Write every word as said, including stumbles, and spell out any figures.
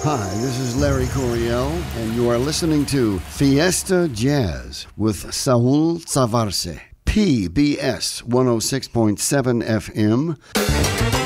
Hi, this is Larry Coryell, and you are listening to Fiesta Jazz with Saul Zavarse, P B S one oh six point seven F M.